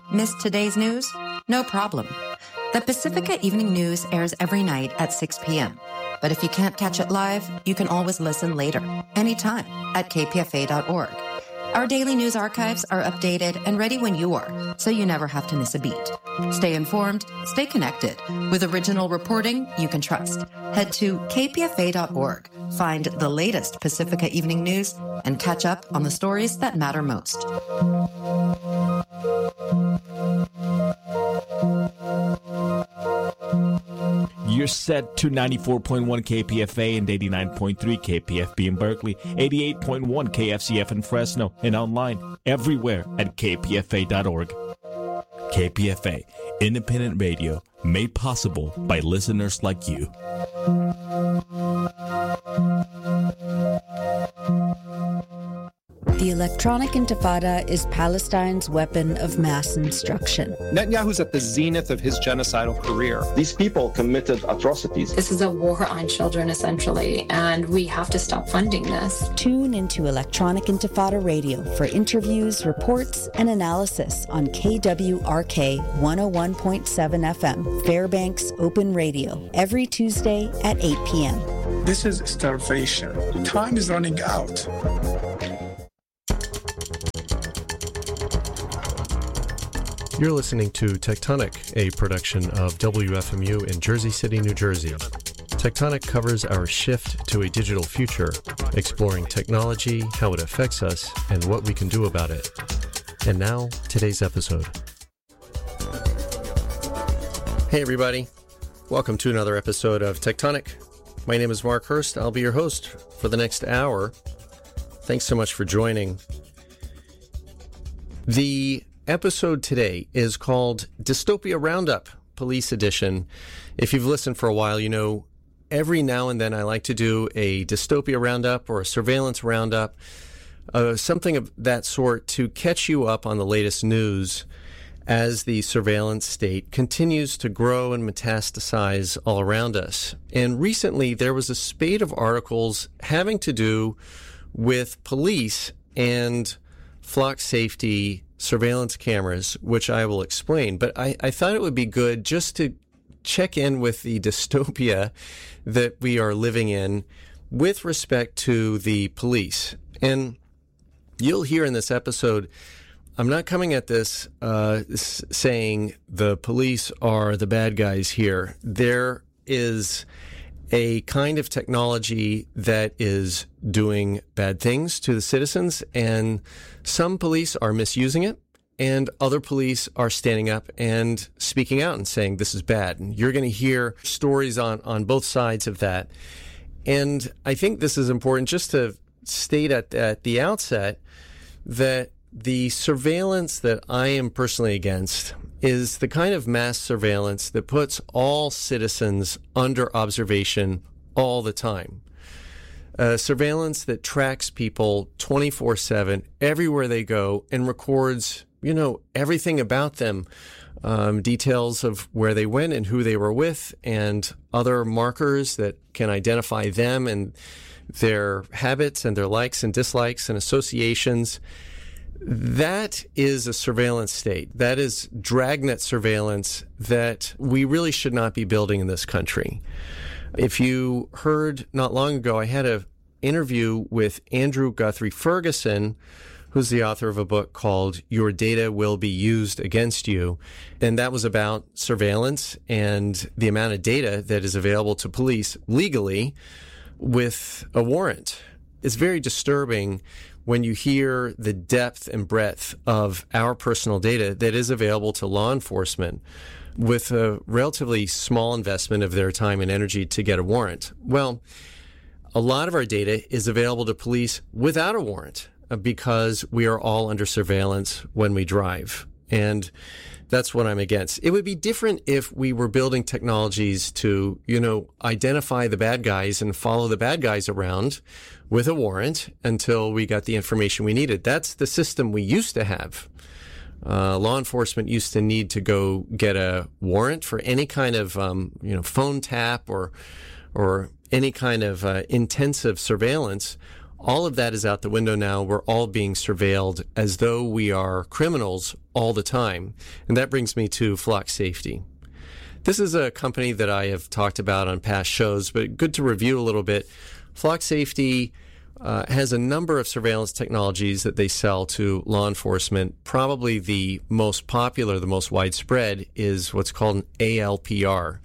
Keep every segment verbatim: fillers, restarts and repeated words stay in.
Missed today's news? No problem. The Pacifica Evening News airs every night at six p.m. But if you can't catch it live, you can always listen later, anytime, at k p f a dot org. Our daily news archives are updated and ready when you are, so you never have to miss a beat. Stay informed, stay connected, with original reporting you can trust. Head to k p f a dot org, find the latest Pacifica Evening News, and catch up on the stories that matter most. You're set to ninety-four point one K P F A and eighty-nine point three K P F B in Berkeley, eighty-eight point one K F C F in Fresno, and online everywhere at k p f a dot org. K P F A, independent radio made possible by listeners like you. The electronic intifada is Palestine's weapon of mass instruction. Netanyahu's at the zenith of his genocidal career. These people committed atrocities. This is a war on children, essentially, and we have to stop funding this. Tune into Electronic Intifada Radio for interviews, reports, and analysis on K W R K one oh one point seven F M, Fairbanks Open Radio, every Tuesday at eight p.m. This is starvation. Time is running out. You're listening to Tectonic, a production of W F M U in Jersey City, New Jersey. Tectonic covers our shift to a digital future, exploring technology, how it affects us, and what we can do about it. And now, today's episode. Hey everybody, welcome to another episode of Tectonic. My name is Mark Hurst. I'll be your host for the next hour. Thanks so much for joining. The episode today is called Dystopia Roundup, Police Edition. If you've listened for a while, you know every now and then I like to do a dystopia roundup or a surveillance roundup, uh, something of that sort to catch you up on the latest news as the surveillance state continues to grow and metastasize all around us. And recently there was a spate of articles having to do with police and flock safety surveillance cameras, which I will explain. But I, I thought it would be good just to check in with the dystopia that we are living in with respect to the police. And you'll hear in this episode, I'm not coming at this uh, saying the police are the bad guys here. There is a kind of technology that is doing bad things to the citizens, and some police are misusing it, and other police are standing up and speaking out and saying this is bad. And you're going to hear stories on, on both sides of that. And I think this is important just to state at, at the outset that the surveillance that I am personally against is the kind of mass surveillance that puts all citizens under observation all the time. Uh, surveillance that tracks people twenty-four seven everywhere they go and records, you know, everything about them, um, details of where they went and who they were with and other markers that can identify them and their habits and their likes and dislikes and associations. That is a surveillance state. That is dragnet surveillance that we really should not be building in this country. If you heard not long ago, I had an interview with Andrew Guthrie Ferguson, who's the author of a book called Your Data Will Be Used Against You. And that was about surveillance and the amount of data that is available to police legally with a warrant. It's very disturbing when you hear the depth and breadth of our personal data that is available to law enforcement with a relatively small investment of their time and energy to get a warrant. Well, a lot of our data is available to police without a warrant because we are all under surveillance when we drive. And that's what I'm against. It would be different if we were building technologies to, you know, identify the bad guys and follow the bad guys around with a warrant until we got the information we needed. That's the system we used to have. Uh, law enforcement used to need to go get a warrant for any kind of, um, you know, phone tap or, or any kind of uh, intensive surveillance All of that is out the window now. We're all being surveilled as though we are criminals all the time. And that brings me to Flock Safety. This is a company that I have talked about on past shows, but good to review a little bit. Flock Safety uh, has a number of surveillance technologies that they sell to law enforcement. Probably the most popular, the most widespread, is what's called an A L P R,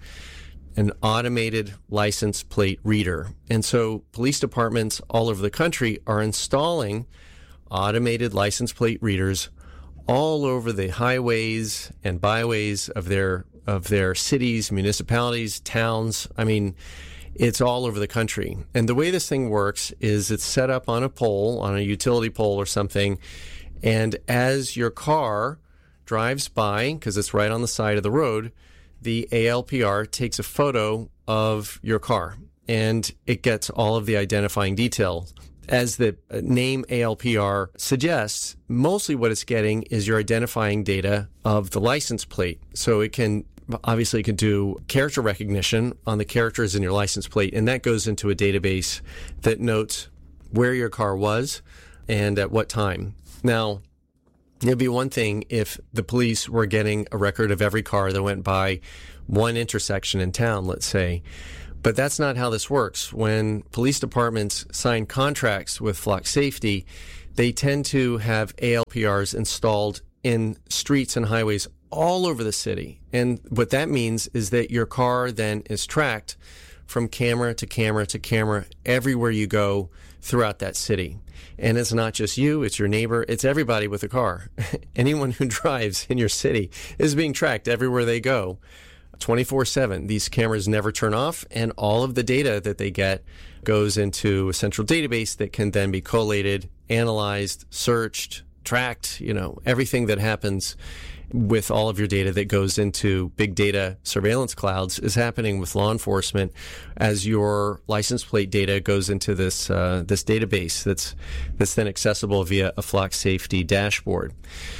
an automated license plate reader. And so police departments all over the country are installing automated license plate readers all over the highways and byways of their of their cities, municipalities, towns. I mean, it's all over the country. And the way this thing works is it's set up on a pole, on a utility pole or something, and as your car drives by, because it's right on the side of the road, the A L P R takes a photo of your car, and it gets all of the identifying details. As the name A L P R suggests, mostly what it's getting is your identifying data of the license plate. So it can, obviously it can do character recognition on the characters in your license plate, and that goes into a database that notes where your car was and at what time. Now, it'd be one thing if the police were getting a record of every car that went by one intersection in town, let's say. But that's not how this works. When police departments sign contracts with Flock Safety, they tend to have A L P Rs installed in streets and highways all over the city. And what that means is that your car then is tracked from camera to camera to camera everywhere you go throughout that city. And it's not just you, it's your neighbor, it's everybody with a car. Anyone who drives in your city is being tracked everywhere they go. twenty-four seven. These cameras never turn off, and all of the data that they get goes into a central database that can then be collated, analyzed, searched, tracked, you know, everything that happens with all of your data that goes into big data surveillance clouds is happening with law enforcement as your license plate data goes into this uh, this database that's that's then accessible via a Flock Safety dashboard.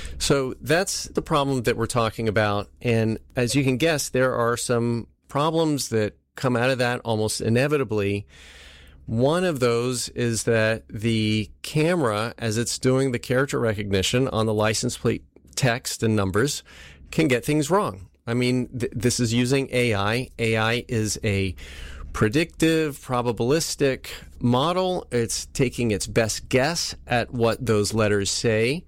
So that's the problem that we're talking about. And as you can guess, there are some problems that come out of that almost inevitably. One of those is that the camera, as it's doing the character recognition on the license plate text and numbers, can get things wrong. I mean, th- this is using A I. A I is a predictive, probabilistic model. It's taking its best guess at what those letters say.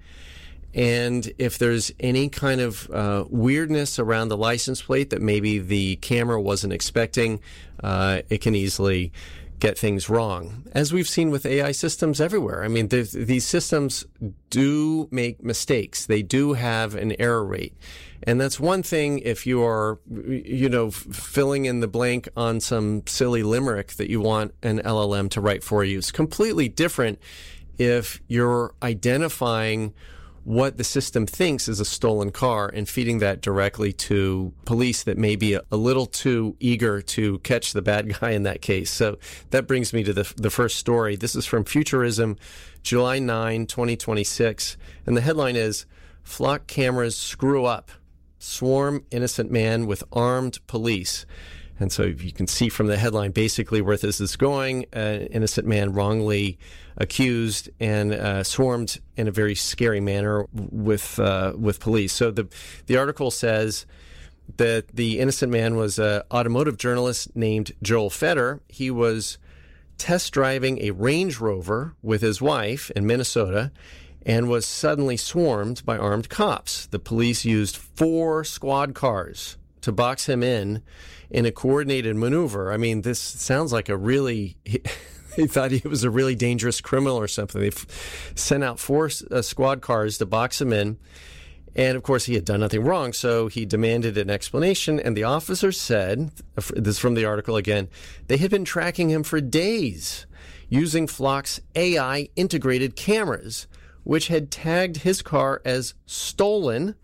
And if there's any kind of uh, weirdness around the license plate that maybe the camera wasn't expecting, uh, it can easily get things wrong, as we've seen with A I systems everywhere. I mean, these systems do make mistakes. They do have an error rate. And that's one thing if you are, you know, f- filling in the blank on some silly limerick that you want an L L M to write for you. It's completely different if you're identifying what the system thinks is a stolen car and feeding that directly to police that may be a, a little too eager to catch the bad guy in that case. So that brings me to the the first story. This is from Futurism, July ninth, twenty twenty-six. And the headline is, Flock Cameras Screw Up. Swarm Innocent Man with Armed Police. And so you can see from the headline basically where this is going. An innocent man wrongly accused and uh, swarmed in a very scary manner with uh, with police. So the the article says that the innocent man was an automotive journalist named Joel Fetter. He was test driving a Range Rover with his wife in Minnesota and was suddenly swarmed by armed cops. The police used four squad cars to box him in in a coordinated maneuver. I mean, this sounds like a really... He thought he was a really dangerous criminal or something. They f- sent out four uh, squad cars to box him in. And, of course, he had done nothing wrong, so he demanded an explanation. And the officer said, this is from the article again, they had been tracking him for days using Flock's A I integrated cameras, which had tagged his car as stolen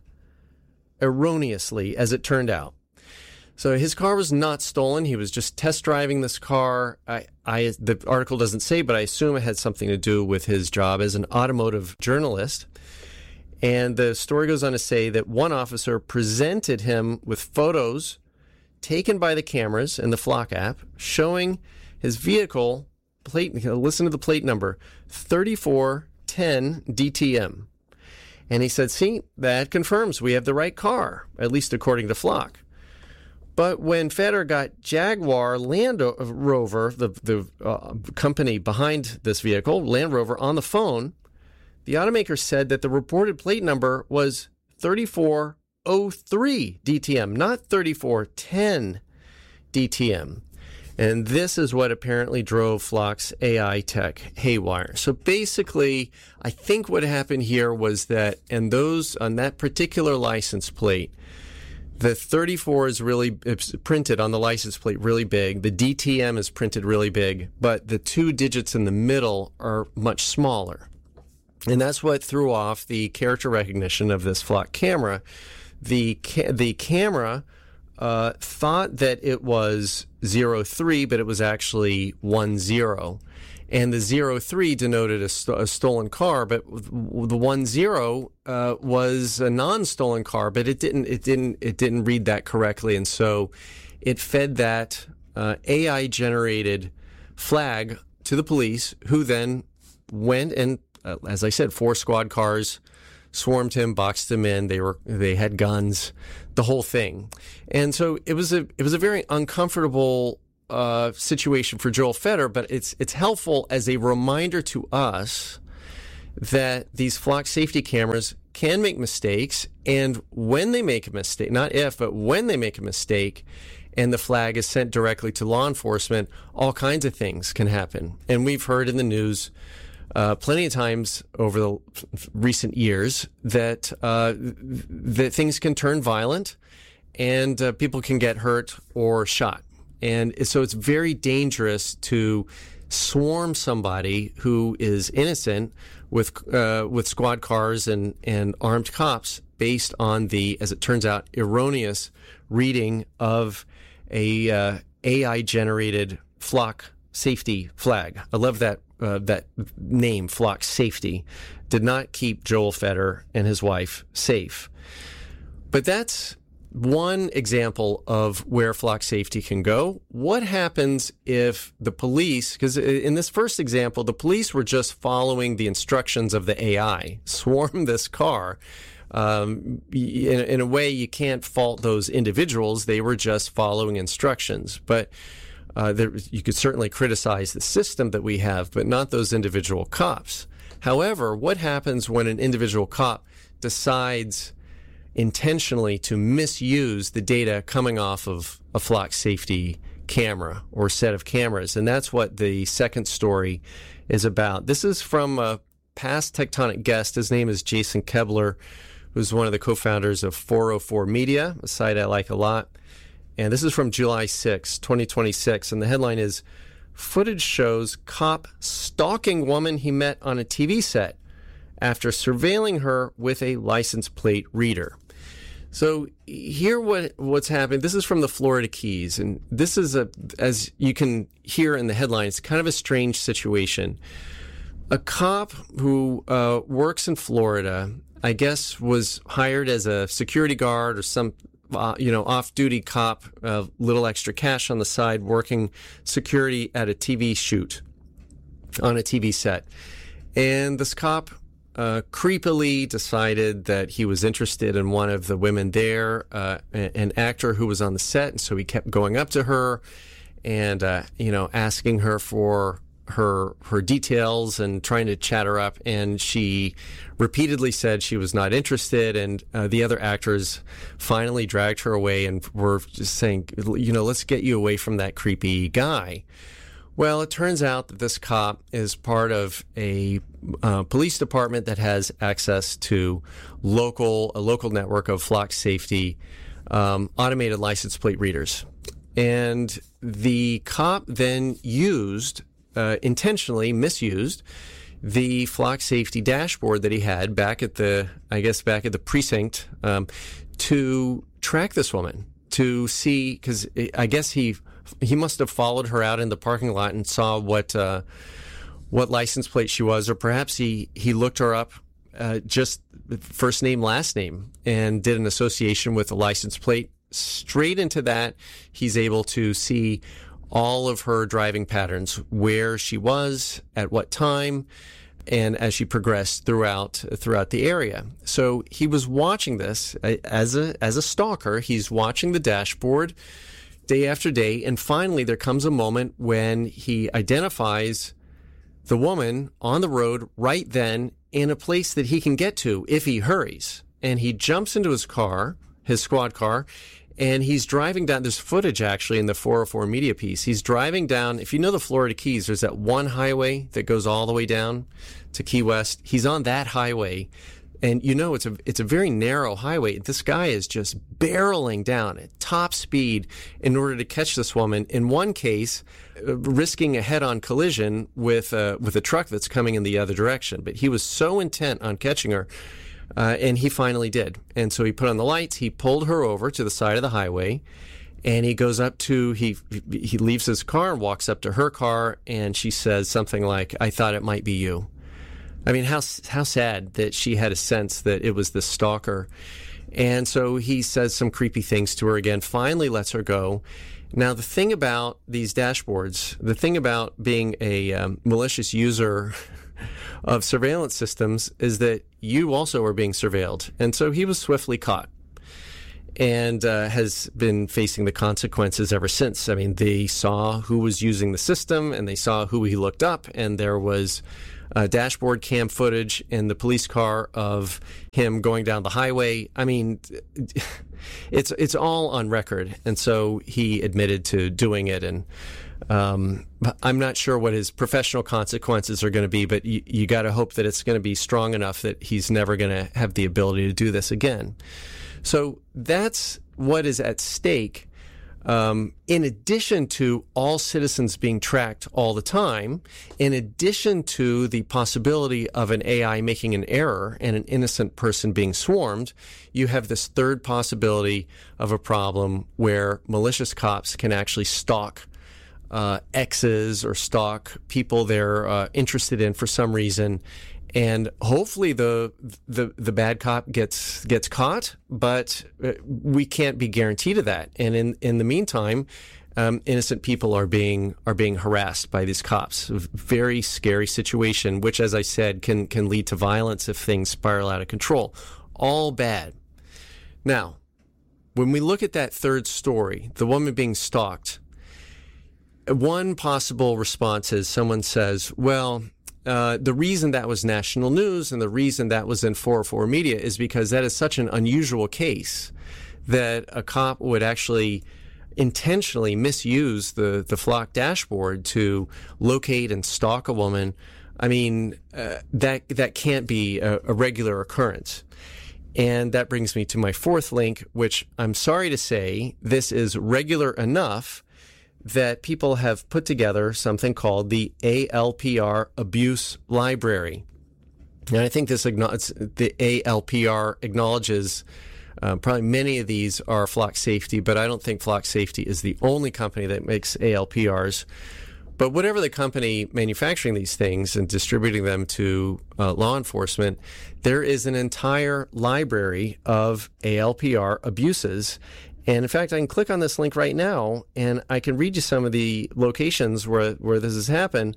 erroneously, as it turned out. So his car was not stolen. He was just test driving this car. I, I, the article doesn't say, but I assume it had something to do with his job as an automotive journalist. And the story goes on to say that one officer presented him with photos taken by the cameras in the Flock app showing his vehicle plate, listen to the plate number, thirty-four ten D T M. And he said, see, that confirms we have the right car, at least according to Flock. But when Feder got Jaguar Land Rover, the, the uh, company behind this vehicle, Land Rover, on the phone, the automaker said that the reported plate number was thirty-four oh three D T M, not thirty-four ten D T M. And this is what apparently drove Flock's A I tech haywire. So basically, I think what happened here was that, and those on that particular license plate, the thirty-four is really it's printed on the license plate really big. The D T M is printed really big, but the two digits in the middle are much smaller. And that's what threw off the character recognition of this Flock camera. The ca- the camera uh, thought that it was zero three, but it was actually one zero. And the zero three denoted a, st- a stolen car, but the one zero uh, was a non-stolen car, but it didn't it didn't it didn't read that correctly, and so it fed that uh, A I generated flag to the police, who then went and, uh, as I said, four squad cars swarmed him, boxed him in. They were they had guns, the whole thing, and so it was a it was a very uncomfortable uh, situation for Joel Feder. But it's it's helpful as a reminder to us that these Flock safety cameras can make mistakes, and when they make a mistake, not if, but when they make a mistake, and the flag is sent directly to law enforcement, all kinds of things can happen. And we've heard in the news Uh, plenty of times over the recent years that uh, that things can turn violent, and uh, people can get hurt or shot, and so it's very dangerous to swarm somebody who is innocent with uh, with squad cars and and armed cops based on the, as it turns out, erroneous reading of a uh, A I generated Flock safety flag. I love that. Uh, that name, Flock Safety, did not keep Joel Feder and his wife safe. But that's one example of where Flock Safety can go. What happens if the police, because in this first example, the police were just following the instructions of the A I, swarm this car. Um, in, in a way, you can't fault those individuals. They were just following instructions. But Uh, there, you could certainly criticize the system that we have, but not those individual cops. However, what happens when an individual cop decides intentionally to misuse the data coming off of a Flock safety camera or set of cameras? And that's what the second story is about. This is from a past Tectonic guest. His name is Jason Kebler, who's one of the co-founders of four oh four Media, a site I like a lot. And this is from July sixth, twenty twenty-six. And the headline is, footage shows cop stalking woman he met on a T V set after surveilling her with a license plate reader. So here what what's happened. This is from the Florida Keys. And this is, a, as you can hear in the headline, it's kind of a strange situation. A cop who uh, works in Florida, I guess, was hired as a security guard or some Uh, you know, off-duty cop, a uh, little extra cash on the side, working security at a T V shoot on a T V set. And this cop uh, creepily decided that he was interested in one of the women there, uh, an actor who was on the set. And so he kept going up to her and, uh, you know, asking her for her her details and trying to chat her up, and she repeatedly said she was not interested, and uh, the other actors finally dragged her away and were just saying, you know, let's get you away from that creepy guy. Well, it turns out that this cop is part of a uh, police department that has access to local a local network of Flock Safety um, automated license plate readers. And the cop then used Uh, intentionally misused the Flock Safety dashboard that he had back at the, I guess, back at the precinct um, to track this woman, to see, because I guess he he must have followed her out in the parking lot and saw what uh, what license plate she was, or perhaps he, he looked her up, uh, just first name, last name, and did an association with the license plate. Straight into that, he's able to see all of her driving patterns, where she was, at what time, and as she progressed throughout throughout the area. So he was watching this as a as a stalker. He's watching the dashboard day after day, and finally there comes a moment when he identifies the woman on the road right then in a place that he can get to if he hurries. And he jumps into his car, his squad car, and he's driving down. There's footage actually in the four oh four media piece. He's driving down. If you know the Florida Keys, there's that one highway that goes all the way down to Key West. He's on that highway, and you know it's a it's a very narrow highway. This guy is just barreling down at top speed in order to catch this woman. In one case, uh, risking a head-on collision with uh, with a truck that's coming in the other direction. But he was so intent on catching her. Uh, and he finally did. And so he put on the lights, he pulled her over to the side of the highway, and he goes up to, he he leaves his car and walks up to her car, and she says something like, "I thought it might be you." I mean, how how sad that she had a sense that it was the stalker. And so he says some creepy things to her again, finally lets her go. Now, the thing about these dashboards, the thing about being a um, malicious user of surveillance systems is that you also are being surveilled. And so he was swiftly caught and uh, has been facing the consequences ever since. I mean, they saw who was using the system, and they saw who he looked up, and there was uh, dashboard cam footage in the police car of him going down the highway. I mean, it's it's all on record. And so he admitted to doing it, and Um, I'm not sure what his professional consequences are going to be, but you, you got to hope that it's going to be strong enough that he's never going to have the ability to do this again. So that's what is at stake. Um, in addition to all citizens being tracked all the time, in addition to the possibility of an A I making an error and an innocent person being swarmed, you have this third possibility of a problem where malicious cops can actually stalk Uh, exes or stalk people they're uh, interested in for some reason, and hopefully the the the bad cop gets gets caught, but we can't be guaranteed of that. And in in the meantime, um, innocent people are being are being harassed by these cops. A very scary situation, which, as I said, can can lead to violence if things spiral out of control. All bad. Now, when we look at that third story, the woman being stalked, one possible response is someone says, well, uh, the reason that was national news and the reason that was in four oh four media is because that is such an unusual case that a cop would actually intentionally misuse the, the Flock dashboard to locate and stalk a woman. I mean, uh, that that can't be a, a regular occurrence. And that brings me to my fourth link, which I'm sorry to say, this is regular enough that people have put together something called the A L P R Abuse Library. And I think this the A L P R acknowledges uh, probably many of these are Flock Safety, but I don't think Flock Safety is the only company that makes A L P Rs. But whatever the company manufacturing these things and distributing them to uh, law enforcement, there is an entire library of A L P R abuses. And in fact, I can click on this link right now, and I can read you some of the locations where, where this has happened.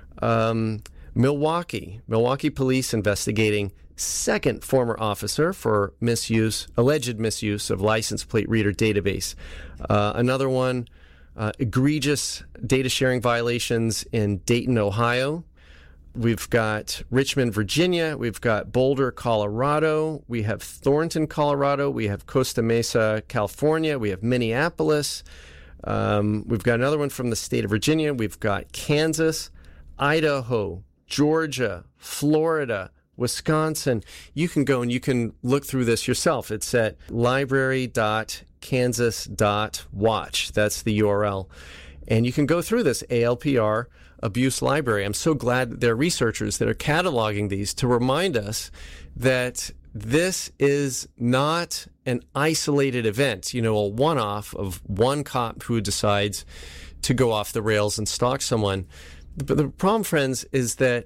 Um, Milwaukee, Milwaukee police investigating second former officer for misuse, alleged misuse of license plate reader database. Uh, another one, uh, egregious data sharing violations in Dayton, Ohio. We've got Richmond, Virginia. We've got Boulder, Colorado. We have Thornton, Colorado. We have Costa Mesa, California. We have Minneapolis. Um, we've got another one from the state of Virginia. We've got Kansas, Idaho, Georgia, Florida, Wisconsin. You can go and you can look through this yourself. It's at library dot kansas dot watch. That's the U R L. And you can go through this A L P R abuse library. I'm so glad that there are researchers that are cataloging these to remind us that this is not an isolated event, you know, a one-off of one cop who decides to go off the rails and stalk someone. But the problem, friends, is that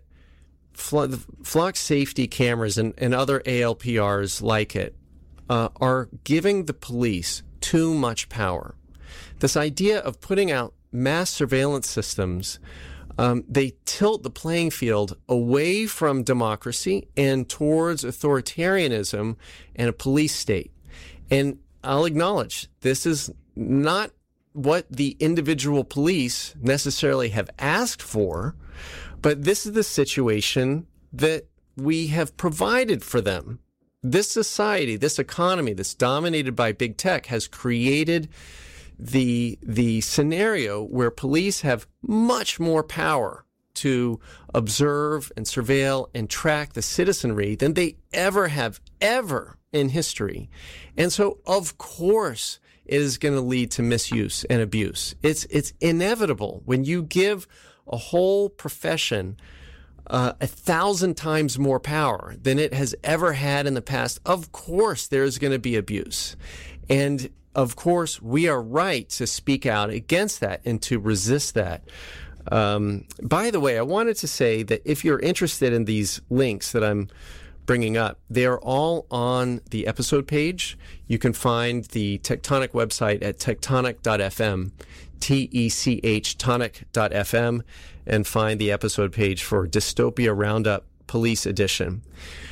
Flock Safety cameras and, and other A L P Rs like it uh, are giving the police too much power. This idea of putting out mass surveillance systems, um, they tilt the playing field away from democracy and towards authoritarianism and a police state. And I'll acknowledge this is not what the individual police necessarily have asked for, but this is the situation that we have provided for them. This society, this economy that's dominated by big tech has created the the scenario where police have much more power to observe and surveil and track the citizenry than they ever have ever in history. And so, of course, it is going to lead to misuse and abuse. It's it's inevitable when you give a whole profession uh, a thousand times more power than it has ever had in the past. Of course, there's going to be abuse. And of course, we are right to speak out against that and to resist that. Um, by the way, I wanted to say that if you're interested in these links that I'm bringing up, they are all on the episode page. You can find the Tectonic website at tectonic dot f m, T E C H tonic dot f m, and find the episode page for Dystopia Roundup Police Edition.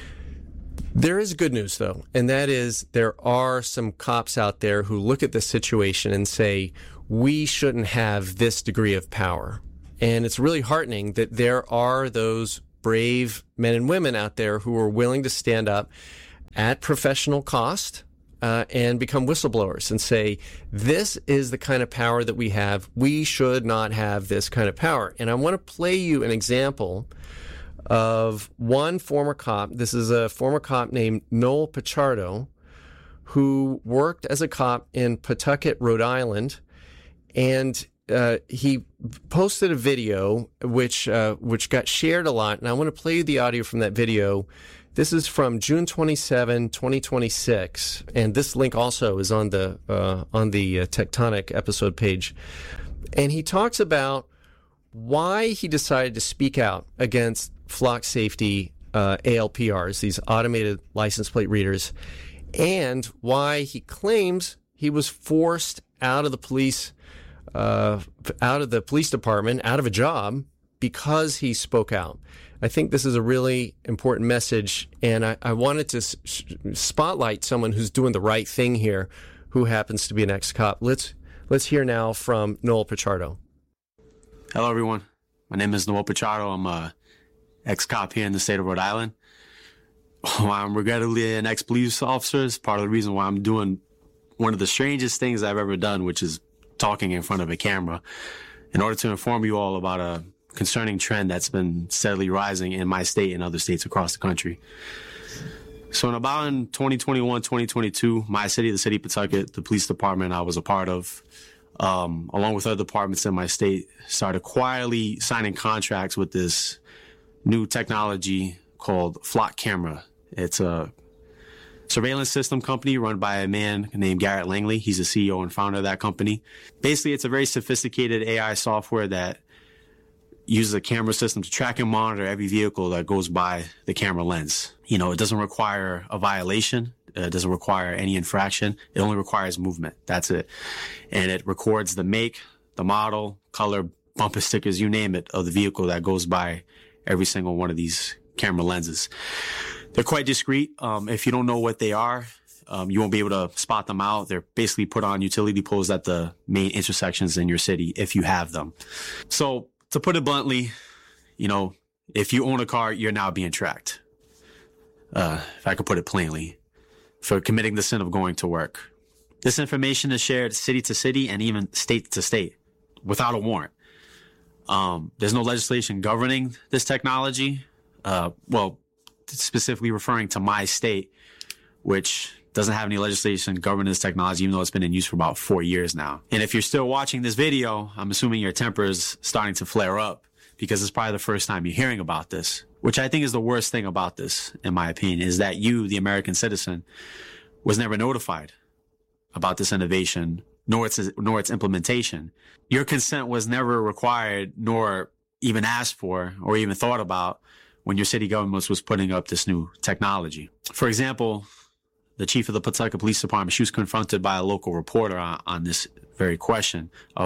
There is good news, though, and that is there are some cops out there who look at this situation and say, we shouldn't have this degree of power. And it's really heartening that there are those brave men and women out there who are willing to stand up at professional cost uh, and become whistleblowers and say, this is the kind of power that we have. We should not have this kind of power. And I want to play you an example of one former cop. This is a former cop named Noel Pichardo, who worked as a cop in Pawtucket, Rhode Island, and uh, he posted a video which uh, which got shared a lot. And I want to play you the audio from that video. This is from June twenty-seventh, twenty twenty-six, and this link also is on the uh, on the uh, Tectonic episode page. And he talks about why he decided to speak out against flock safety uh, A L P Rs, these automated license plate readers, and why he claims he was forced out of the police, uh, out of the police department, out of a job because he spoke out. I think this is a really important message, and I, I wanted to s- spotlight someone who's doing the right thing here, who happens to be an ex-cop. Let's let's hear now from Noel Pichardo. Hello, everyone. My name is Noel Pichardo. I'm a ex-cop here in the state of Rhode Island. I'm regrettably an ex-police officer. It's part of the reason why I'm doing one of the strangest things I've ever done, which is talking in front of a camera, in order to inform you all about a concerning trend that's been steadily rising in my state and other states across the country. So in about in twenty twenty-one, twenty twenty-two, my city, the city of Pawtucket, the police department I was a part of, um, along with other departments in my state, started quietly signing contracts with this new technology called Flock Camera. It's a surveillance system company run by a man named Garrett Langley. He's the C E O and founder of that company. Basically, it's a very sophisticated A I software that uses a camera system to track and monitor every vehicle that goes by the camera lens. You know, it doesn't require a violation. It doesn't require any infraction. It only requires movement. That's it. And it records the make, the model, color, bumper stickers, you name it, of the vehicle that goes by every single one of these camera lenses. They're quite discreet. Um, if you don't know what they are, um, you won't be able to spot them out. They're basically put on utility poles at the main intersections in your city if you have them. So to put it bluntly, you know, if you own a car, you're now being tracked. Uh, if I could put it plainly, for committing the sin of going to work. This information is shared city to city and even state to state without a warrant. Um, there's no legislation governing this technology. Uh, well, specifically referring to my state, which doesn't have any legislation governing this technology, even though it's been in use for about four years now. And if you're still watching this video, I'm assuming your temper is starting to flare up because it's probably the first time you're hearing about this, which I think is the worst thing about this, in my opinion, is that you, the American citizen, was never notified about this innovation, nor its, nor its implementation. Your consent was never required, nor even asked for, or even thought about when your city government was putting up this new technology. For example, the chief of the Pawtucket Police Department, she was confronted by a local reporter on, on this very question of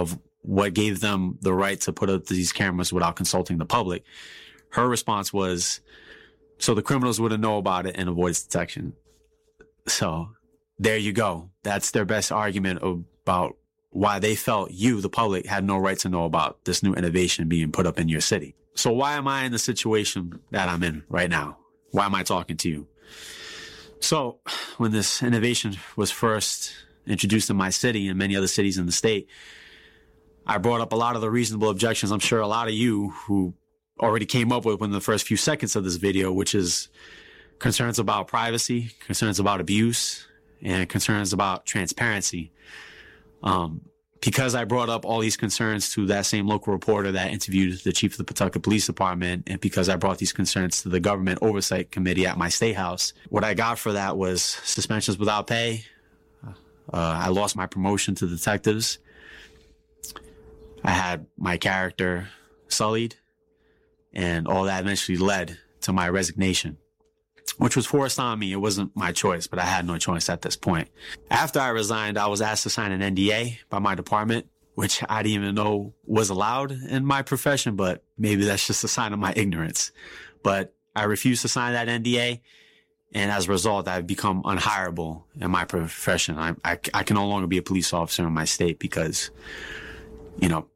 what gave them the right to put up these cameras without consulting the public. Her response was, so the criminals wouldn't know about it and avoid detection. So there you go. That's their best argument about why they felt you, the public, had no right to know about this new innovation being put up in your city. So why am I in the situation that I'm in right now? Why am I talking to you? So when this innovation was first introduced in my city and many other cities in the state, I brought up a lot of the reasonable objections I'm sure a lot of you who already came up with within the first few seconds of this video, which is concerns about privacy, concerns about abuse, and concerns about transparency. Um, because I brought up all these concerns to that same local reporter that interviewed the chief of the Pawtucket Police Department, and because I brought these concerns to the Government Oversight Committee at my state house, what I got for that was suspensions without pay. Uh, I lost my promotion to detectives. I had my character sullied, and all that eventually led to my resignation, which was forced on me. It wasn't my choice, but I had no choice at this point. After I resigned, I was asked to sign an N D A by my department, which I didn't even know was allowed in my profession, but maybe that's just a sign of my ignorance. But I refused to sign that N D A, and as a result, I've become unhireable in my profession. I, I, I can no longer be a police officer in my state because, you know,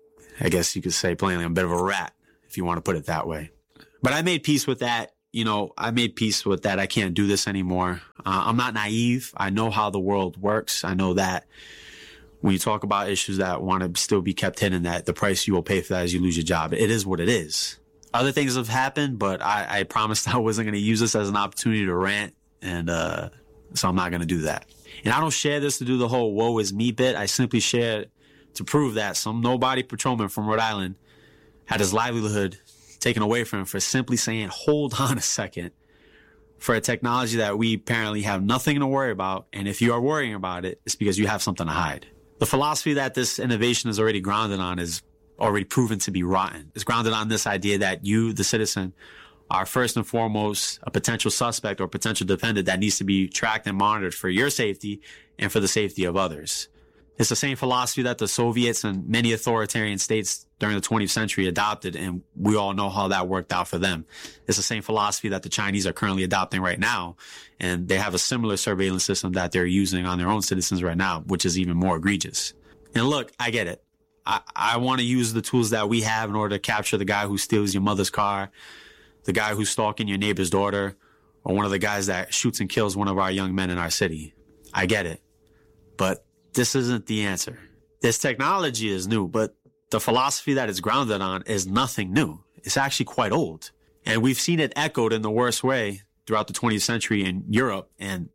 I guess you could say plainly I'm a bit of a rat, if you want to put it that way. But I made peace with that. You know, I made peace with that. I can't do this anymore. Uh, I'm not naive. I know how the world works. I know that when you talk about issues that want to still be kept hidden, that the price you will pay for that is you lose your job. It is what it is. Other things have happened, but I, I promised I wasn't going to use this as an opportunity to rant. And uh, so I'm not going to do that. And I don't share this to do the whole woe is me bit. I simply share it to prove that some nobody patrolman from Rhode Island had his livelihood taken away from him for simply saying, hold on a second, for a technology that we apparently have nothing to worry about. And if you are worrying about it, it's because you have something to hide. The philosophy that this innovation is already grounded on is already proven to be rotten. It's grounded on this idea that you, the citizen, are first and foremost a potential suspect or potential defendant that needs to be tracked and monitored for your safety and for the safety of others. It's the same philosophy that the Soviets and many authoritarian states during the twentieth century adopted, and we all know how that worked out for them. It's the same philosophy that the Chinese are currently adopting right now, and they have a similar surveillance system that they're using on their own citizens right now, which is even more egregious. And look, I get it. I, I want to use the tools that we have in order to capture the guy who steals your mother's car, the guy who's stalking your neighbor's daughter, or one of the guys that shoots and kills one of our young men in our city. I get it. But this isn't the answer. This technology is new, but the philosophy that it's grounded on is nothing new. It's actually quite old. And we've seen it echoed in the worst way throughout the twentieth century in Europe. And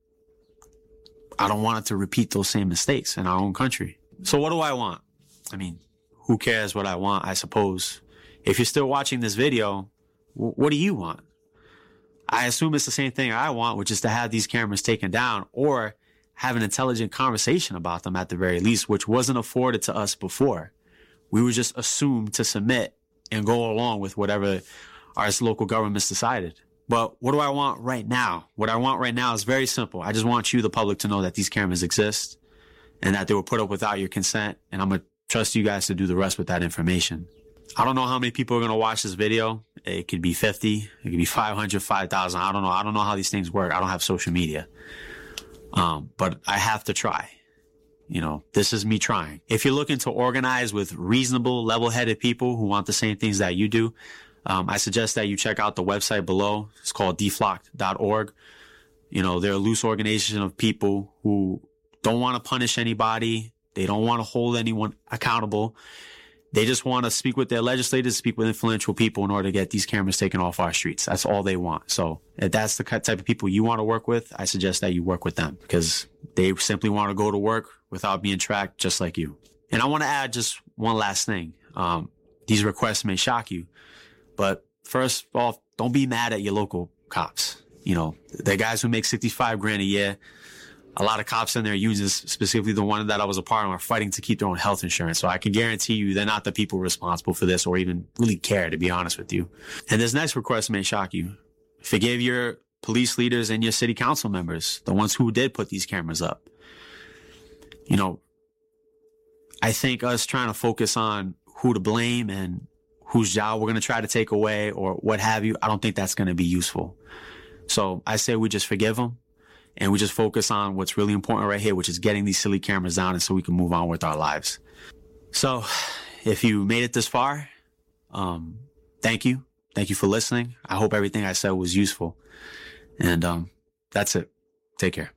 I don't want it to repeat those same mistakes in our own country. So what do I want? I mean, who cares what I want, I suppose. If you're still watching this video, what do you want? I assume it's the same thing I want, which is to have these cameras taken down or have an intelligent conversation about them at the very least, which wasn't afforded to us before. We were just assumed to submit and go along with whatever our local governments decided. But what do I want right now? What I want right now is very simple. I just want you, the public, to know that these cameras exist and that they were put up without your consent. And I'm going to trust you guys to do the rest with that information. I don't know how many people are going to watch this video. It could be fifty. It could be five hundred, five thousand. I don't know. I don't know how these things work. I don't have social media. Um, but I have to try. You know, this is me trying. If you're looking to organize with reasonable, level-headed people who want the same things that you do, um, I suggest that you check out the website below. It's called d flock dot org. You know, they're a loose organization of people who don't want to punish anybody. They don't want to hold anyone accountable. They just want to speak with their legislators, speak with influential people in order to get these cameras taken off our streets. That's all they want. So if that's the type of people you want to work with, I suggest that you work with them because they simply want to go to work without being tracked just like you. And I want to add just one last thing. Um, these requests may shock you, but first of all, don't be mad at your local cops. You know, the guys who make sixty-five grand a year. A lot of cops in their unions, specifically the one that I was a part of, are fighting to keep their own health insurance. So I can guarantee you they're not the people responsible for this or even really care, to be honest with you. And this next request may shock you. Forgive your police leaders and your city council members, the ones who did put these cameras up. You know, I think us trying to focus on who to blame and whose job we're going to try to take away or what have you, I don't think that's going to be useful. So I say we just forgive them and we just focus on what's really important right here, which is getting these silly cameras down and so we can move on with our lives. So if you made it this far, um, thank you. Thank you for listening. I hope everything I said was useful. And um, that's it. Take care.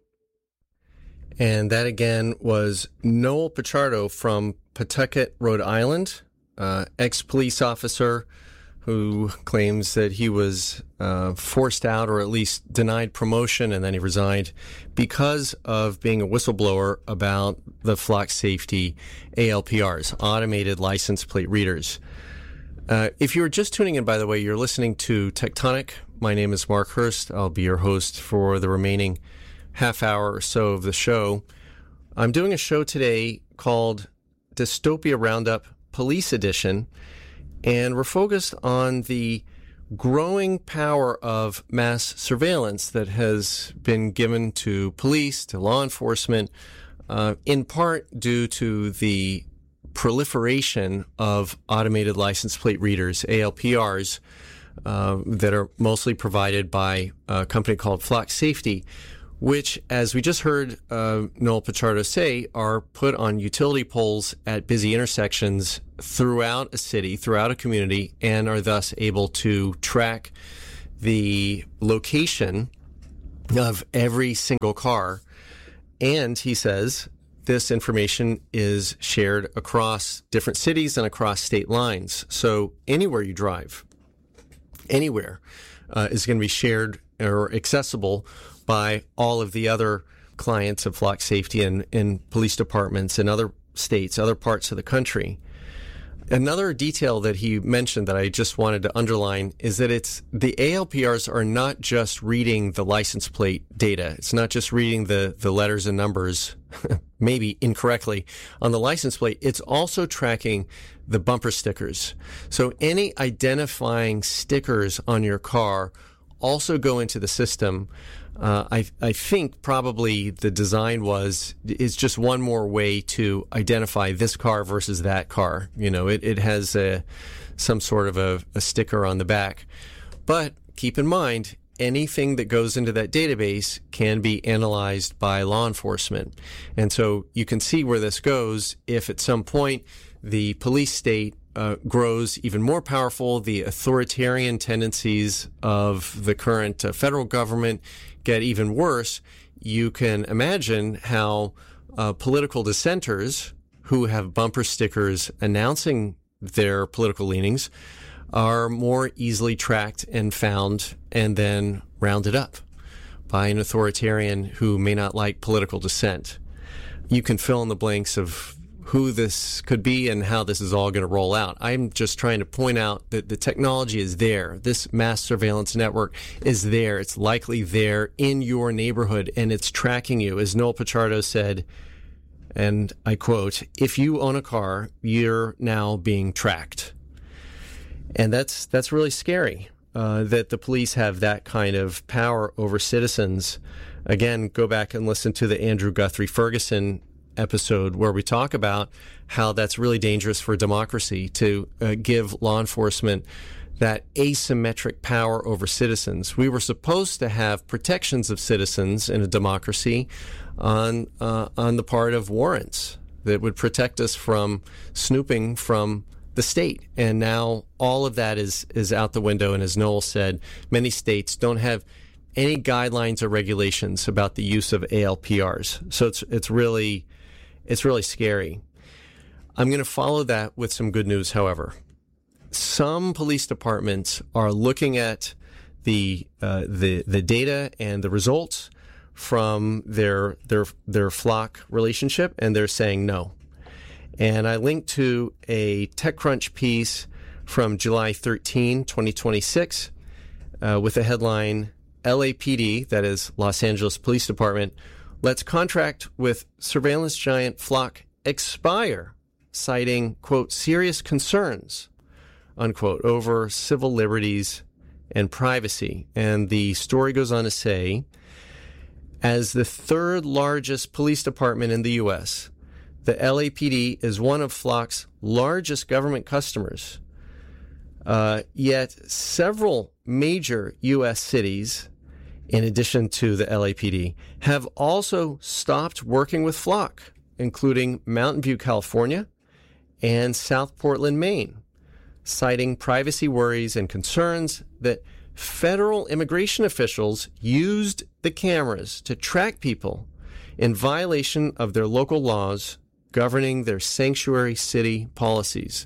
And that again was Noel Pichardo from Pawtucket, Rhode Island, uh, ex-police officer who claims that he was uh, forced out or at least denied promotion and then he resigned because of being a whistleblower about the flock safety A L P Rs, automated license plate readers. Uh, if you're just tuning in, by the way, you're listening to Tectonic. My name is Mark Hurst. I'll be your host for the remaining half hour or so of the show. I'm doing a show today called Dystopia Roundup Police Edition, and we're focused on the growing power of mass surveillance that has been given to police, to law enforcement, uh, in part due to the proliferation of automated license plate readers, A L P Rs, uh, that are mostly provided by a company called Flock Safety, which, as we just heard uh, Noel Pichardo say, are put on utility poles at busy intersections throughout a city, throughout a community, and are thus able to track the location of every single car. And he says this information is shared across different cities and across state lines. So anywhere you drive, anywhere, uh, is going to be shared or accessible by all of the other clients of Flock Safety and, and police departments in other states, other parts of the country. Another detail that he mentioned that I just wanted to underline is that it's the A L P Rs are not just reading the license plate data. It's not just reading the, the letters and numbers, maybe incorrectly, on the license plate. It's also tracking the bumper stickers. So any identifying stickers on your car also go into the system. Uh, I, I think probably the design was, is just one more way to identify this car versus that car. You know, it, it has a, some sort of a, a sticker on the back. But keep in mind, anything that goes into that database can be analyzed by law enforcement. And so you can see where this goes if at some point the police state Uh, grows even more powerful, the authoritarian tendencies of the current uh, federal government get even worse. You can imagine how uh, political dissenters who have bumper stickers announcing their political leanings are more easily tracked and found and then rounded up by an authoritarian who may not like political dissent. You can fill in the blanks of who this could be and how this is all going to roll out. I'm just trying to point out that the technology is there. This mass surveillance network is there. It's likely there in your neighborhood, and it's tracking you. As Noel Pichardo said, and I quote, "If you own a car, you're now being tracked." And that's that's really scary, uh, that the police have that kind of power over citizens. Again, go back and listen to the Andrew Guthrie Ferguson episode where we talk about how that's really dangerous for democracy to uh, give law enforcement that asymmetric power over citizens. We were supposed to have protections of citizens in a democracy on uh, on the part of warrants that would protect us from snooping from the state. And now all of that is is out the window. And as Noel said, many states don't have any guidelines or regulations about the use of A L P Rs. So it's it's really it's really scary. I'm going to follow that with some good news, however. Some police departments are looking at the uh, the the data and the results from their their their flock relationship, and they're saying no. And I linked to a TechCrunch piece from July thirteenth, twenty twenty-six, uh, with the headline, L A P D, that is Los Angeles Police Department, lets contract with surveillance giant Flock expire, citing, quote, serious concerns, unquote, over civil liberties and privacy. And the story goes on to say, as the third largest police department in the U S, the L A P D is one of Flock's largest government customers. Uh, yet several major U S cities, in addition to the L A P D, have also stopped working with Flock, including Mountain View, California, and South Portland, Maine, citing privacy worries and concerns that federal immigration officials used the cameras to track people in violation of their local laws governing their sanctuary city policies.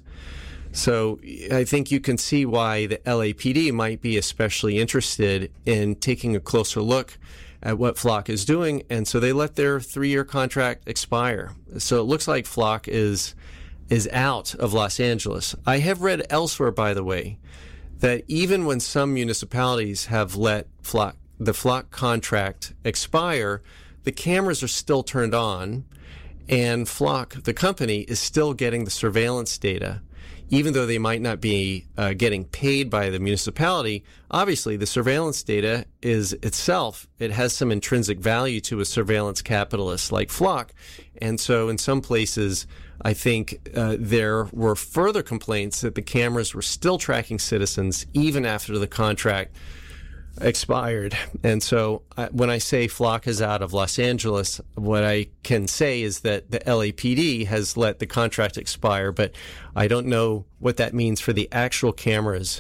So I think you can see why the L A P D might be especially interested in taking a closer look at what Flock is doing, and so they let their three-year contract expire. So it looks like Flock is is out of Los Angeles. I have read elsewhere, by the way, that even when some municipalities have let Flock, the Flock contract expire, the cameras are still turned on, and Flock, the company, is still getting the surveillance data. Even though they might not be uh, getting paid by the municipality, obviously the surveillance data is itself, it has some intrinsic value to a surveillance capitalist like Flock. And so in some places, I think uh, there were further complaints that the cameras were still tracking citizens even after the contract expired. And so uh, when I say Flock is out of Los Angeles, what I can say is that the L A P D has let the contract expire, but I don't know what that means for the actual cameras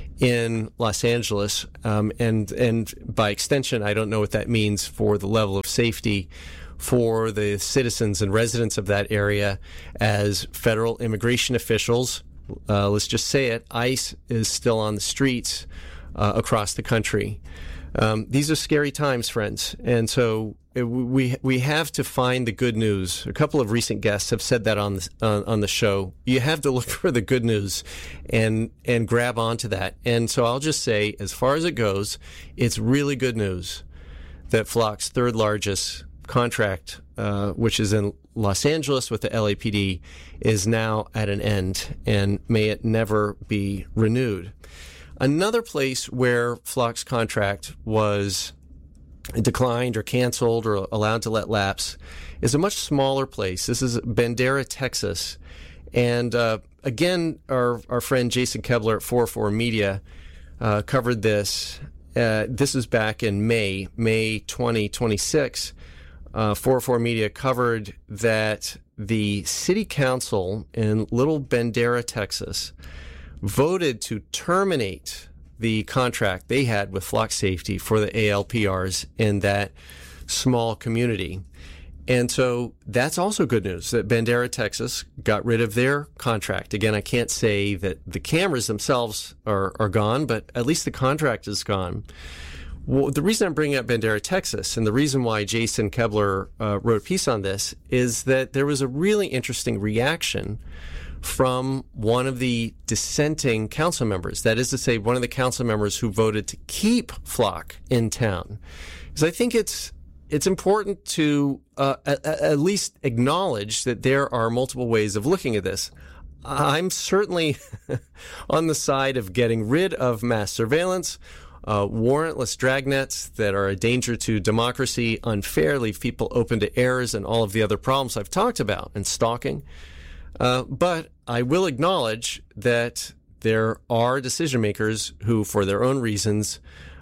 in Los Angeles. Um, and, and by extension, I don't know what that means for the level of safety for the citizens and residents of that area as federal immigration officials, uh, let's just say it, ICE is still on the streets Uh, across the country. Um, these are scary times, friends. And so it, we we have to find the good news. A couple of recent guests have said that on the, uh, on the show. You have to look for the good news and and grab onto that. And so I'll just say, as far as it goes, it's really good news that Flock's third largest contract, uh, which is in Los Angeles with the L A P D, is now at an end, and may it never be renewed. Another place where Flock's contract was declined or canceled or allowed to let lapse is a much smaller place. This is Bandera, Texas. And uh, again, our, our friend Jason Kebler at four oh four Media uh, covered this. Uh, this is back in May, May twenty twenty-six. Uh, four oh four Media covered that the city council in Little Bandera, Texas, voted to terminate the contract they had with Flock Safety for the A L P Rs in that small community. And so that's also good news that Bandera, Texas got rid of their contract. Again, I can't say that the cameras themselves are, are gone, but at least the contract is gone. Well, the reason I'm bringing up Bandera, Texas, and the reason why Jason Kebler uh, wrote a piece on this is that there was a really interesting reaction from one of the dissenting council members. That is to say, one of the council members who voted to keep Flock in town. Because I think it's it's important to uh, at, at least acknowledge that there are multiple ways of looking at this. I'm certainly on the side of getting rid of mass surveillance, uh, warrantless dragnets that are a danger to democracy, unfair, leave people open to errors, and all of the other problems I've talked about, and stalking. Uh, but I will acknowledge that there are decision makers who, for their own reasons,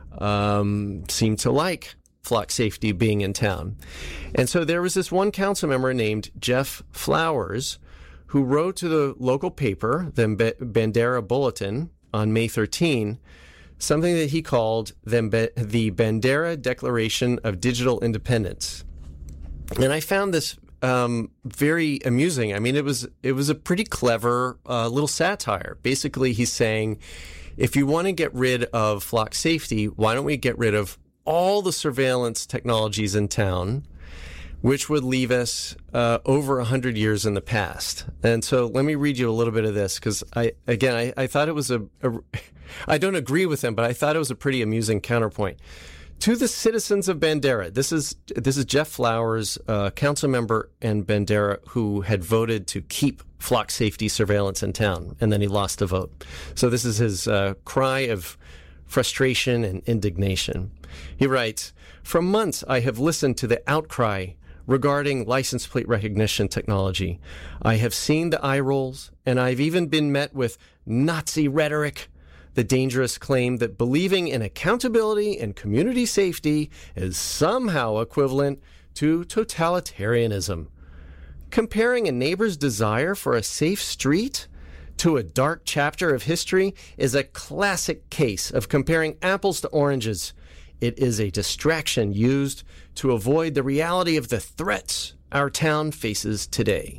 um, seem to like Flock Safety being in town. And so there was this one council member named Jeff Flowers who wrote to the local paper, the Bandera Bulletin, on May thirteenth, something that he called the, the Bandera Declaration of Digital Independence. And I found this Um, very amusing. I mean, it was it was a pretty clever uh, little satire. Basically, he's saying, if you want to get rid of Flock Safety, why don't we get rid of all the surveillance technologies in town, which would leave us uh, over one hundred years in the past. And so let me read you a little bit of this, because, I again, I, I thought it was a, a... I don't agree with him, but I thought it was a pretty amusing counterpoint. To the citizens of Bandera, this is this is Jeff Flowers, uh, council member in Bandera, who had voted to keep Flock Safety surveillance in town, and then he lost the vote. So this is his uh, cry of frustration and indignation. He writes, "For months I have listened to the outcry regarding license plate recognition technology. I have seen the eye rolls, and I've even been met with Nazi rhetoric, the dangerous claim that believing in accountability and community safety is somehow equivalent to totalitarianism. Comparing a neighbor's desire for a safe street to a dark chapter of history is a classic case of comparing apples to oranges. It is a distraction used to avoid the reality of the threats our town faces today.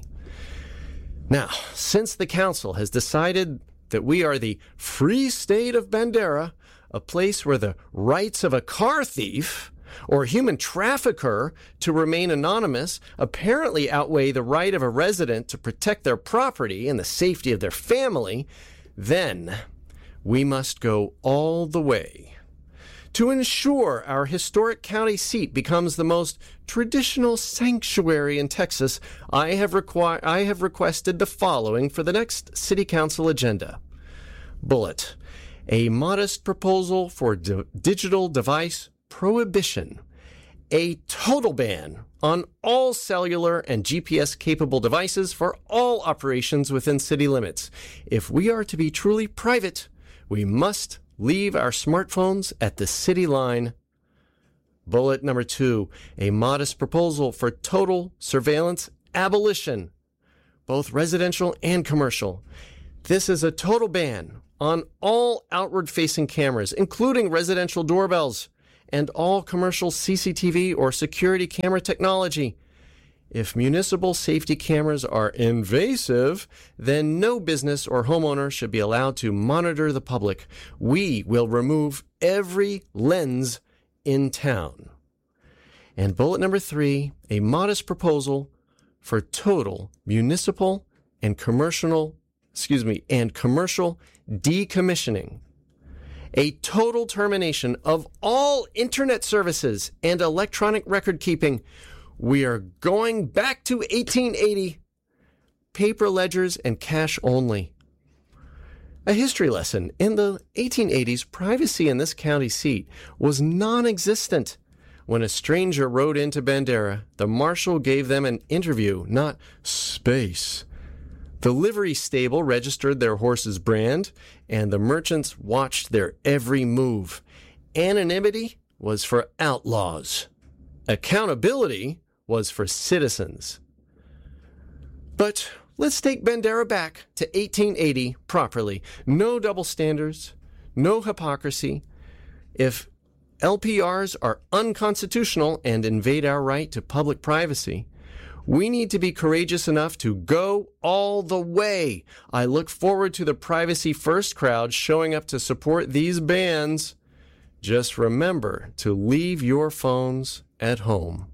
Now, since the council has decided that we are the free state of Bandera, a place where the rights of a car thief or human trafficker to remain anonymous apparently outweigh the right of a resident to protect their property and the safety of their family, then we must go all the way. To ensure our historic county seat becomes the most traditional sanctuary in Texas, I have, requi- I have requested the following for the next City Council agenda. Bullet. A modest proposal for di- digital device prohibition. A total ban on all cellular and G P S-capable devices for all operations within city limits. If we are to be truly private, we must leave our smartphones at the city line. Bullet number two, a modest proposal for total surveillance abolition, both residential and commercial. This is a total ban on all outward-facing cameras, including residential doorbells and all commercial C C T V or security camera technology. If municipal safety cameras are invasive, then no business or homeowner should be allowed to monitor the public. We will remove every lens in town. And bullet number three, a modest proposal for total municipal and commercial, excuse me, and commercial decommissioning. A total termination of all internet services and electronic record keeping. We are going back to eighteen eighty, paper ledgers and cash only. A history lesson. In the eighteen eighties, privacy in this county seat was non-existent. When a stranger rode into Bandera, the marshal gave them an interview, not space. The livery stable registered their horse's brand, and the merchants watched their every move. Anonymity was for outlaws. Accountability was for citizens. But let's take Bandera back to eighteen eighty properly. No double standards, no hypocrisy. If L P Rs are unconstitutional and invade our right to public privacy, we need to be courageous enough to go all the way. I look forward to the Privacy First crowd showing up to support these bans. Just remember to leave your phones at home.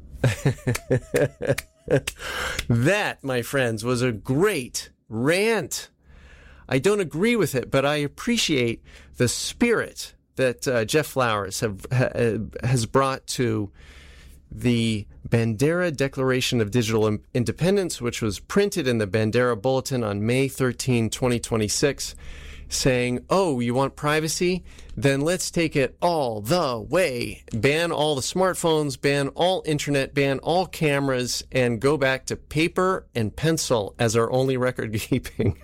That, my friends, was a great rant. I don't agree with it, but I appreciate the spirit that uh, Jeff Flowers have, ha, has brought to the Bandera Declaration of Digital Independence, which was printed in the Bandera Bulletin on May thirteenth, twenty twenty-six, saying, oh, you want privacy? Then let's take it all the way. Ban all the smartphones, ban all internet, ban all cameras, and go back to paper and pencil as our only record keeping.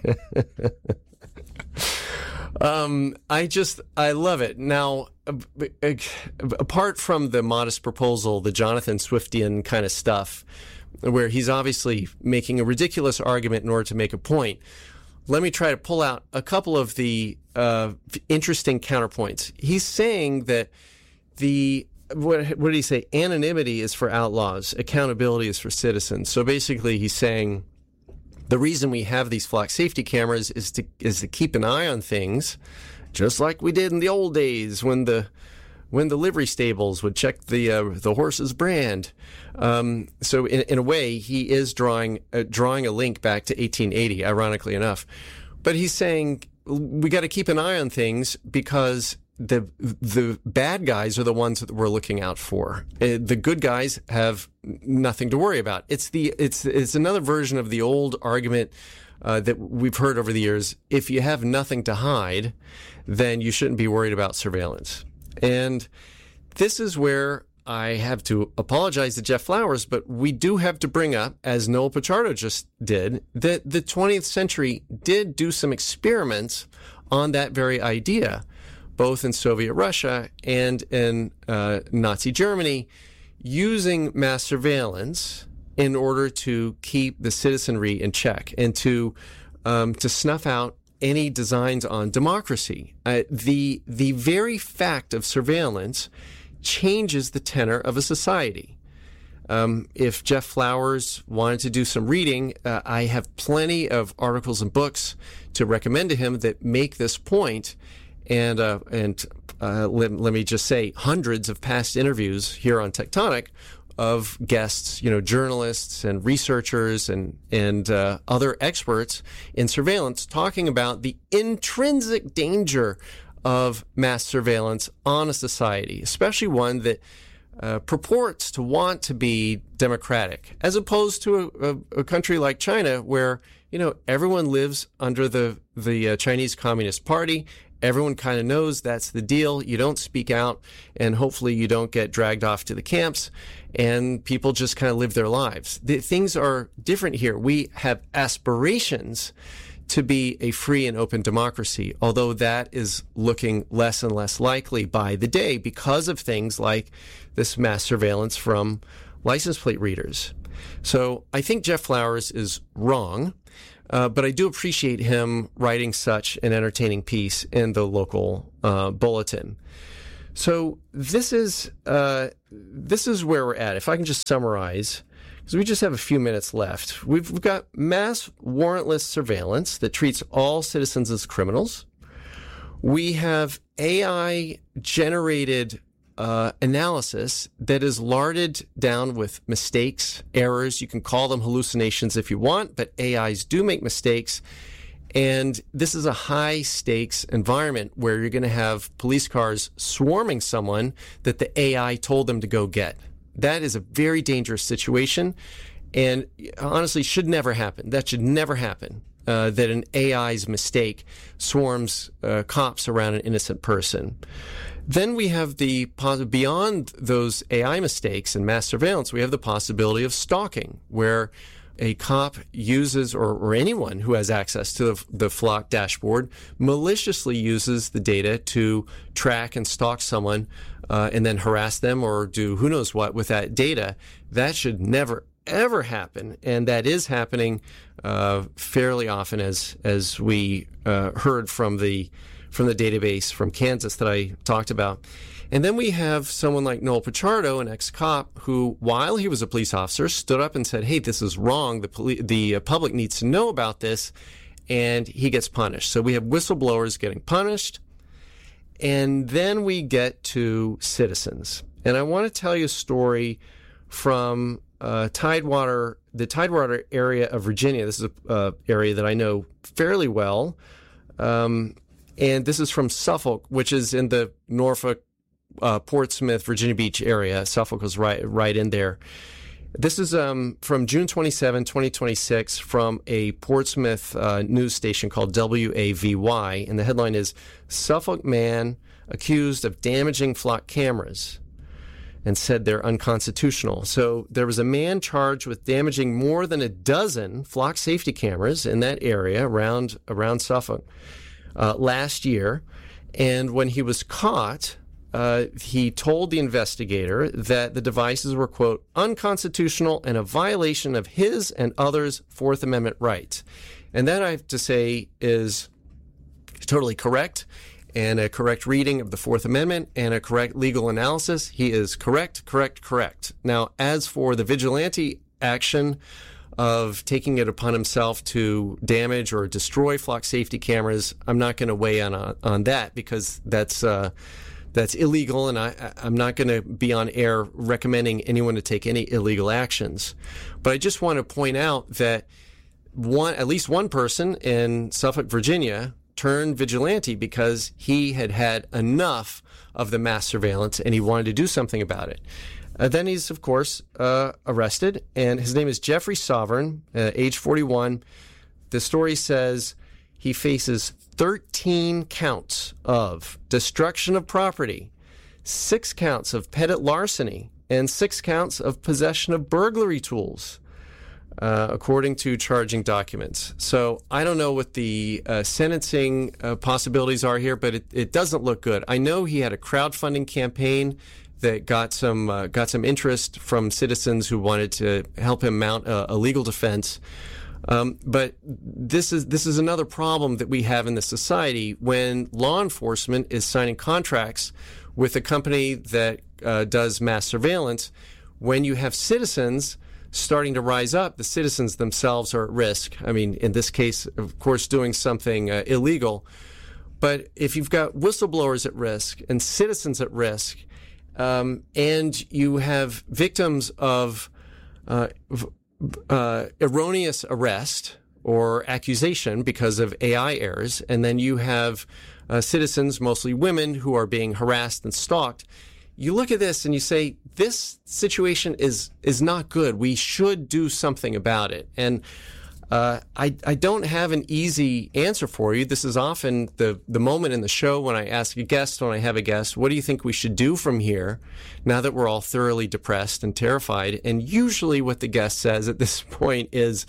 um, I just, I love it. Now, apart from the modest proposal, the Jonathan Swiftian kind of stuff, where he's obviously making a ridiculous argument in order to make a point, let me try to pull out a couple of the uh, interesting counterpoints. He's saying that the, what, what did he say? Anonymity is for outlaws. Accountability is for citizens. So basically he's saying the reason we have these flock safety cameras is to, is to keep an eye on things, just like we did in the old days when the when the livery stables would check the uh, the horse's brand. Um, so in, in a way, he is drawing uh, drawing a link back to eighteen eighty, ironically enough. But he's saying we got to keep an eye on things because the the bad guys are the ones that we're looking out for. Uh, the good guys have nothing to worry about. It's the it's it's another version of the old argument uh, that we've heard over the years. If you have nothing to hide, then you shouldn't be worried about surveillance. And this is where I have to apologize to Jeff Flowers, but we do have to bring up, as Noel Pichardo just did, that the twentieth century did do some experiments on that very idea, both in Soviet Russia and in uh, Nazi Germany, using mass surveillance in order to keep the citizenry in check and to um, to snuff out any designs on democracy. Uh, the the very fact of surveillance changes the tenor of a society. Um, if Jeff Flowers wanted to do some reading, uh, I have plenty of articles and books to recommend to him that make this point. And uh, and uh, let, let me just say, hundreds of past interviews here on Tectonic of guests, you know, journalists and researchers and and uh, other experts in surveillance talking about the intrinsic danger of mass surveillance on a society, especially one that uh, purports to want to be democratic, as opposed to a, a, a country like China, where, you know, everyone lives under the the uh, Chinese Communist Party. Everyone kind of knows that's the deal. You don't speak out, and hopefully you don't get dragged off to the camps, and people just kind of live their lives. The, things are different here. We have aspirations to be a free and open democracy, although that is looking less and less likely by the day because of things like this mass surveillance from license plate readers. So I think Jeff Flowers is wrong. Uh, but I do appreciate him writing such an entertaining piece in the local uh, bulletin. So this is uh, this is where we're at. If I can just summarize, because we just have a few minutes left. We've, we've got mass warrantless surveillance that treats all citizens as criminals. We have A I-generated Uh, analysis that is larded down with mistakes, errors. You can call them hallucinations if you want, but A Is do make mistakes. And this is a high stakes environment where you're going to have police cars swarming someone that the A I told them to go get. That is a very dangerous situation, and honestly should never happen. That should never happen. Uh, that an A I's mistake swarms uh, cops around an innocent person. Then we have the, beyond those A I mistakes and mass surveillance, we have the possibility of stalking, where a cop uses, or, or anyone who has access to the, the Flock dashboard, maliciously uses the data to track and stalk someone uh, and then harass them or do who knows what with that data. That should never, ever happen. And that is happening uh, fairly often, as, as we uh, heard from the from the database from Kansas that I talked about. And then we have someone like Noel Pichardo, an ex-cop, who, while he was a police officer, stood up and said, hey, this is wrong. The, poli- the uh, public needs to know about this. And he gets punished. So we have whistleblowers getting punished. And then we get to citizens. And I want to tell you a story from uh, Tidewater, the Tidewater area of Virginia. This is an uh, area that I know fairly well. Um, And this is from Suffolk, which is in the Norfolk, uh, Portsmouth, Virginia Beach area. Suffolk was right, right in there. This is um, from June twenty-seventh, twenty twenty-six, from a Portsmouth uh, news station called W A V Y. And the headline is, Suffolk man accused of damaging Flock cameras and said they're unconstitutional. So there was a man charged with damaging more than a dozen Flock safety cameras in that area around around Suffolk Uh, last year, and when he was caught, uh, he told the investigator that the devices were, quote, unconstitutional and a violation of his and others' Fourth Amendment rights. And that, I have to say, is totally correct, and a correct reading of the Fourth Amendment and a correct legal analysis. He is correct, correct, correct. Now, as for the vigilante action of taking it upon himself to damage or destroy Flock safety cameras, I'm not going to weigh on uh, on that, because that's uh, that's illegal, and I, I'm not going to be on air recommending anyone to take any illegal actions. But I just want to point out that one, at least one person in Suffolk, Virginia, turned vigilante because he had had enough of the mass surveillance and he wanted to do something about it. Uh, then he's, of course, uh, arrested, and his name is Jeffrey Sovereign, uh, age forty-one. The story says he faces thirteen counts of destruction of property, six counts of petty larceny and six counts of possession of burglary tools, uh, according to charging documents. So I don't know what the uh, sentencing uh, possibilities are here, but it, it doesn't look good. I know he had a crowdfunding campaign that got some uh, got some interest from citizens who wanted to help him mount a, a legal defense. Um, but this is this is another problem that we have in the society when law enforcement is signing contracts with a company that uh, does mass surveillance. When you have citizens starting to rise up, the citizens themselves are at risk. I mean, in this case, of course, doing something uh, illegal. But if you've got whistleblowers at risk and citizens at risk, um, and you have victims of uh, uh, erroneous arrest or accusation because of A I errors, and then you have uh, citizens, mostly women, who are being harassed and stalked, you look at this and you say, this situation is is not good. We should do something about it. And uh, I, I don't have an easy answer for you. This is often the, the moment in the show when I ask a guest, when I have a guest, what do you think we should do from here now that we're all thoroughly depressed and terrified? And usually what the guest says at this point is,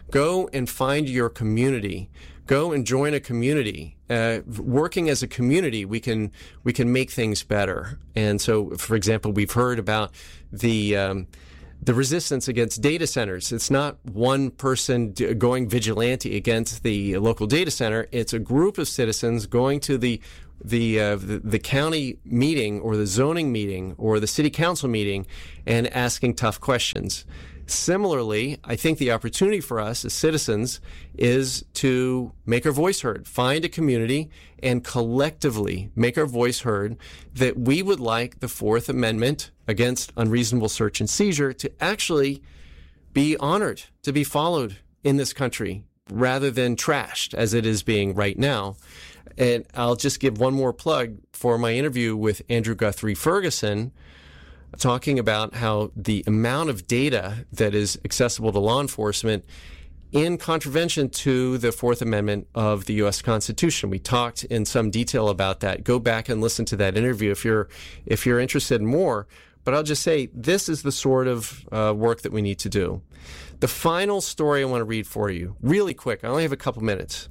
go and find your community. Go and join a community. Uh, working as a community, we can we can make things better. And so, for example, we've heard about the um, the resistance against data centers. It's not one person d- going vigilante against the local data center. It's a group of citizens going to the the, uh, the the county meeting or the zoning meeting or the city council meeting and asking tough questions. Similarly, I think the opportunity for us as citizens is to make our voice heard, find a community, and collectively make our voice heard that we would like the Fourth Amendment against unreasonable search and seizure to actually be honored, to be followed in this country, rather than trashed as it is being right now. And I'll just give one more plug for my interview with Andrew Guthrie Ferguson, talking about how the amount of data that is accessible to law enforcement in contravention to the Fourth Amendment of the U S Constitution. We talked in some detail about that. Go back and listen to that interview if you're if you're interested in more. But I'll just say this is the sort of uh, work that we need to do. The final story I want to read for you, really quick. I only have a couple minutes.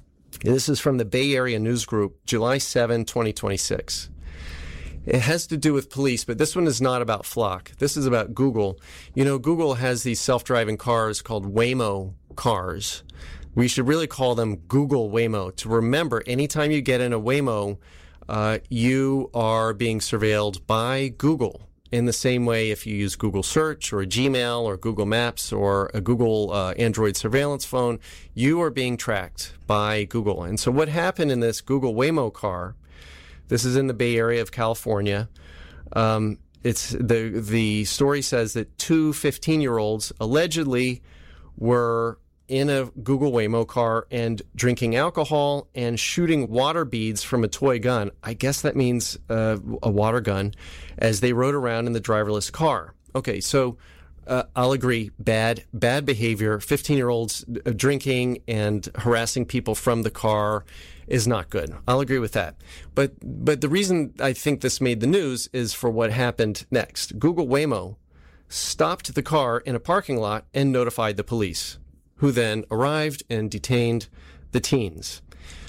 This is from the Bay Area News Group, July seventh, twenty twenty-six. It has to do with police, but this one is not about Flock. This is about Google. You know, Google has these self-driving cars called Waymo cars. We should really call them Google Waymo. To remember, anytime you get in a Waymo, uh, you are being surveilled by Google. In the same way, if you use Google Search or Gmail or Google Maps or a Google uh, Android surveillance phone, you are being tracked by Google. And so what happened in this Google Waymo car, this is in the Bay Area of California. Um, it's the the story says that two fifteen-year-olds allegedly were in a Google Waymo car and drinking alcohol and shooting water beads from a toy gun. I guess that means uh, a water gun, as they rode around in the driverless car. Okay, so uh, I'll agree, bad bad behavior. fifteen-year-olds drinking and harassing people from the car is not good. I'll agree with that. But but the reason I think this made the news is for what happened next. Google Waymo stopped the car in a parking lot and notified the police, who then arrived and detained the teens.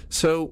So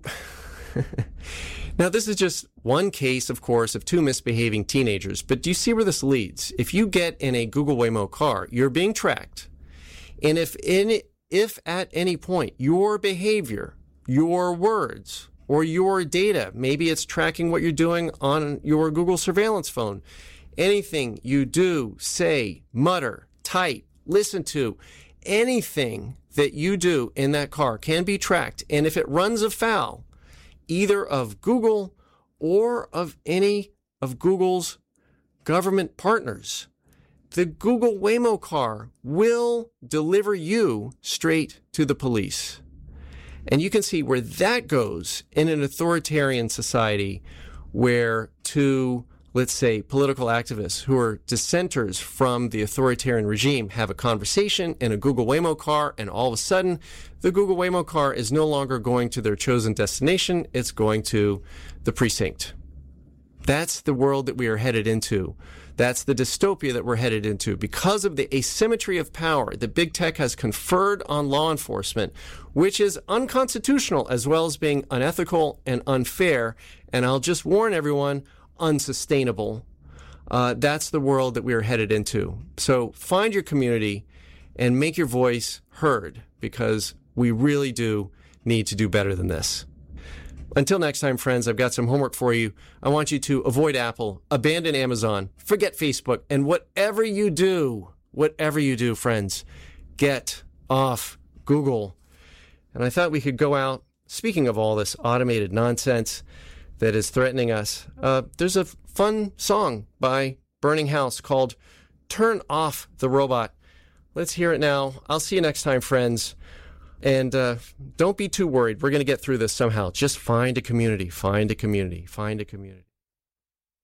now this is just one case, of course, of two misbehaving teenagers. But do you see where this leads? If you get in a Google Waymo car, you're being tracked. And if in if at any point your behavior, your words, or your data, maybe it's tracking what you're doing on your Google surveillance phone, anything you do, say, mutter, type, listen to, anything that you do in that car can be tracked. And if it runs afoul either of Google or of any of Google's government partners, the Google Waymo car will deliver you straight to the police. And you can see where that goes in an authoritarian society where two, let's say, political activists who are dissenters from the authoritarian regime have a conversation in a Google Waymo car, and all of a sudden, the Google Waymo car is no longer going to their chosen destination. It's going to the precinct. That's the world that we are headed into. That's the dystopia that we're headed into because of the asymmetry of power that big tech has conferred on law enforcement, which is unconstitutional as well as being unethical and unfair. And I'll just warn everyone, unsustainable. Uh, that's the world that we are headed into. So find your community and make your voice heard, because we really do need to do better than this. Until next time, friends, I've got some homework for you. I want you to avoid Apple, abandon Amazon, forget Facebook, and whatever you do, whatever you do, friends, get off Google. And I thought we could go out, speaking of all this automated nonsense that is threatening us, uh, there's a fun song by Burning House called Turn Off the Robot. Let's hear it now. I'll see you next time, friends. And uh, don't be too worried. We're going to get through this somehow. Just find a community, find a community, find a community.